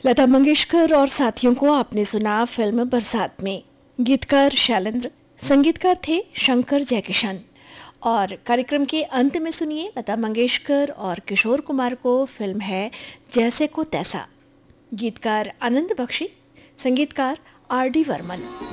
लता मंगेशकर और साथियों को आपने सुना फिल्म बरसात में। गीतकार शैलेंद्र, संगीतकार थे शंकर जयकिशन। और कार्यक्रम के अंत में सुनिए लता मंगेशकर और किशोर कुमार को, फिल्म है जैसे को तैसा। गीतकार आनंद बख्शी, संगीतकार आर डी वर्मन।